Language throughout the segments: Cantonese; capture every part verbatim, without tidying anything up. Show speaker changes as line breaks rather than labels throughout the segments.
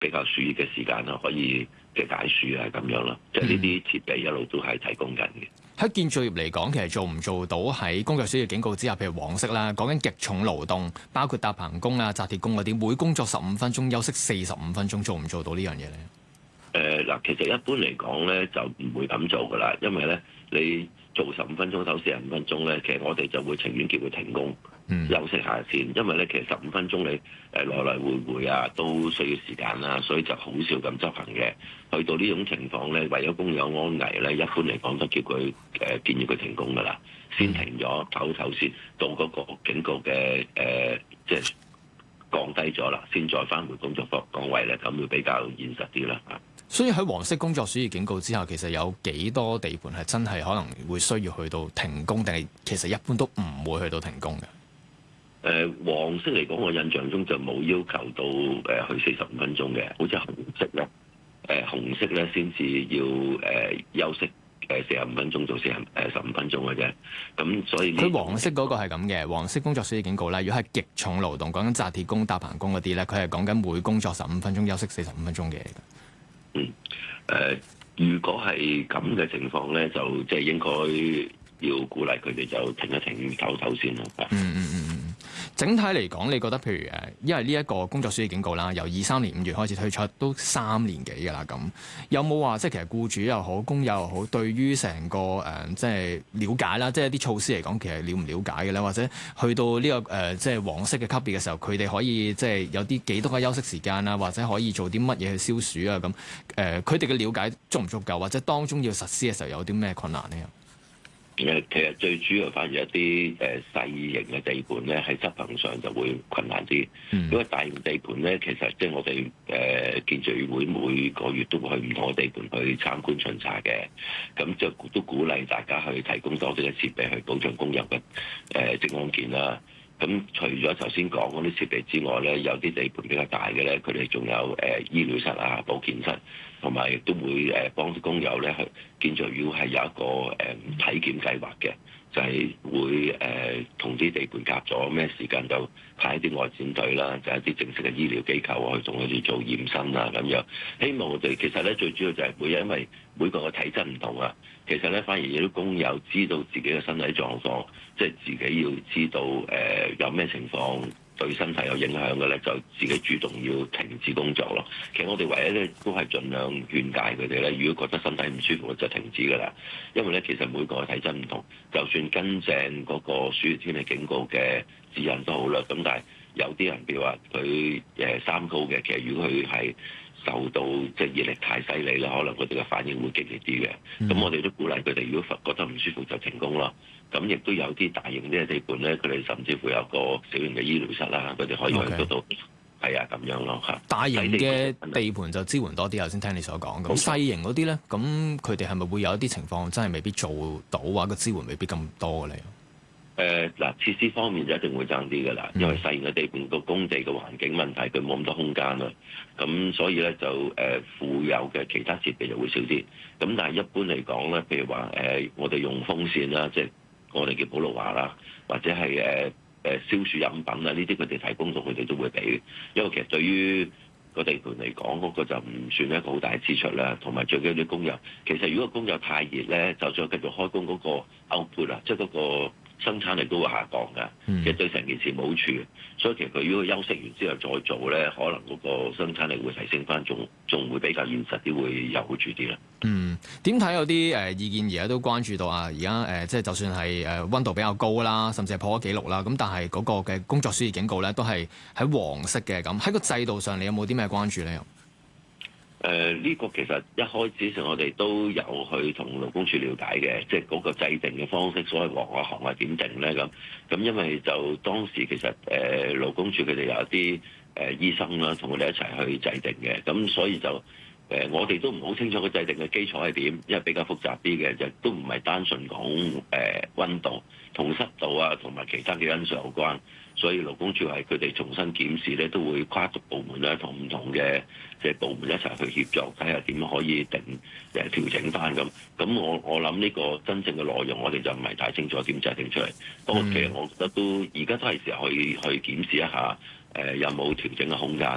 比較暑熱嘅時間啊，可以嘅解暑啊咁樣咯。即係呢啲設備一路都係提供緊嘅。
喺建造業嚟講，其實做唔做到喺工作暑熱警告之下，譬如黃色啦，講緊極重勞動，包括搭棚工啊、紮鐵工嗰啲，每工作十五分鐘休息四十五分鐘，做唔做到呢樣嘢咧？
誒嗱、呃，其實一般嚟講咧，就唔會咁做噶啦，因為咧你做十五分鐘，唞四十五分鐘咧，其實我哋就會情願叫佢停工，
嗯、
休息下先，因為咧其實十五分鐘你誒來來回回啊都需要時間啦，所以就好少咁執行嘅。去到呢種情況咧，為咗工友安危咧，一般嚟講都叫佢誒、呃、建議佢停工噶啦，先停咗唞唞先，到嗰個警告嘅誒、呃、即係降低咗啦，先再返回工作崗崗位咧，咁會比較現實啲啦嚇。
所以喺黃色工作暑熱警告之下，其實有幾多地盤係真係可能會需要去到停工，定係其實一般都唔會去到停工嘅？誒、
呃，黃色嚟講，我印象中就冇要求到誒、呃、去四十五分鐘嘅，好似紅色咧，誒、呃、紅色咧先至要誒、呃、休息誒四十五分鐘到四十誒十五分鐘嘅啫。咁所以佢
黃色嗰個係咁嘅，黃色工作暑熱警告咧，如果係極重勞動，講緊紮鐵工、搭棚工嗰啲咧，佢係講緊每工作十五分鐘休息四十五分鐘嘅。
嗯，誒、呃，如果係咁嘅情況咧，就即係應該要鼓勵佢哋就停一停、唞唞先啦。
嗯嗯嗯嗯。整體嚟講，你覺得譬如誒，因為呢一個工作暑熱警告啦，由二三年五月開始推出，都三年幾㗎啦。咁有冇話即係其實僱主又好、工友又好，對於成個誒、呃、即係了解啦，即係啲措施嚟講，其實了唔了解嘅咧？或者去到呢、這個誒、呃、即係黃色嘅級別嘅時候，佢哋可以即係有啲幾多嘅休息時間啊，或者可以做啲乜嘢去消暑啊？咁、呃、誒，佢哋嘅了解足唔足夠，或者當中要實施嘅時候有啲咩困難呢？
誒，其實最主要反而一啲誒細型嘅地盤咧，喺執行上就會困難啲。嗯、因為大型地盤咧，其實即係我哋誒、呃、建造業會每個月都會去唔同嘅地盤去參觀巡查嘅，咁就都鼓勵大家去提供多啲嘅設備去保障工友嘅誒職安健啦。咁除咗頭先講嗰啲設備之外咧，有啲地盤比較大嘅咧，佢哋仲有誒、呃、醫療室啊、保健室，同埋亦都會誒幫啲工友咧去建造業係有一個誒、呃、體檢計劃嘅，就係、是、會誒同啲地盤夾咗咩時間就派一啲外展隊啦，就係、一啲正式嘅醫療機構去同佢哋做驗身啊咁樣。希望我哋其實咧最主要就係每因為每個嘅體質唔同啊，其實咧反而有啲工友知道自己嘅身體狀況，即係自己要知道誒、呃、有咩情況對身體有影響嘅咧，就自己主動要停止工作咯。其實我哋唯一咧都係盡量勸誡佢哋咧，如果覺得身體唔舒服就停止噶啦。因為咧其實每個體質唔同，就算跟正嗰個暑熱天氣警告嘅指引都好啦。咁但係有啲人譬如話佢誒三高嘅，其實如果佢係受到即係熱力太犀利啦，可能佢哋嘅反應會激烈啲嘅。咁、嗯、我哋都鼓勵佢哋，如果覺得唔舒服就停工咯。咁亦都有啲大型啲嘅地盤咧，佢哋甚至乎有個小型嘅醫療室啦，佢哋可以去得到。係啊 Okay.，咁樣咯嚇。大型
嘅地盤就支援多啲，頭先聽你所講。咁細型嗰啲咧，咁佢哋係咪會有一啲情況真係未必做到，或者個支援未必咁多嘅咧？
誒嗱、呃，設施方面就一定會爭啲㗎啦，因為細型嘅地盤個工地嘅環境問題，佢冇咁多空間啦。咁所以咧就誒、呃、附有嘅其他設備就會少啲。咁但係一般嚟講咧，譬如話誒、呃，我哋用風扇啦，即係我哋叫普魯華啦，或者係誒誒消暑飲品啊，呢啲佢哋提供到，佢哋都會俾。因為其實對於個地盤嚟講，嗰、那個就唔算一個好大嘅支出啦。同埋最緊要啲工友，其實如果工友太熱咧，就算繼續開工嗰個 output 啊，即係嗰個生產力都會下降㗎，其實對成件事冇好處。所以其實佢如果休息完之後再做咧，可能嗰個生產力會提升翻，仲仲會比較現實啲，會有好處啲啦。
嗯，點睇有啲誒、呃、意見而家都關注到啊？而家誒即係就算係誒溫度比較高啦，甚至係破咗紀錄啦，咁但係嗰個嘅工作暑熱警告咧都係喺黃色嘅。咁喺個制度上，你有冇啲咩關注咧？
誒呢、呃這個其實一開始時我哋都有去同勞工處了解嘅，即係嗰個制定嘅方式，所謂黃啊紅係點定咧咁。咁因為就當時其實誒、呃、勞工處佢哋有一啲誒、呃、醫生啦，同佢哋一齊去制定嘅，咁所以就誒、呃、我哋都唔好清楚個制定嘅基礎係點，因為比較複雜啲嘅，就都唔係單純講誒溫度同濕度啊，同埋其他嘅因素有關。所以勞工處係佢哋重新檢視咧，都會跨部部門咧同唔同嘅即係部門一齊去協助，睇下點可以定誒調整翻咁。咁我我諗呢個真正嘅內容，我哋就唔係太清楚點制定出嚟。不過其實我覺得都而家都係時候去去檢視一下誒、呃、有冇調整嘅空間啦。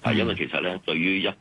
啊，因為其實咧對於一